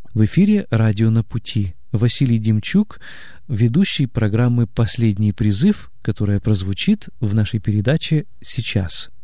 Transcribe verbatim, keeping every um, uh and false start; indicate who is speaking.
Speaker 1: В эфире «Радио на пути». Василий Демчук, ведущий программы «Последний призыв», которая прозвучит в нашей передаче сейчас.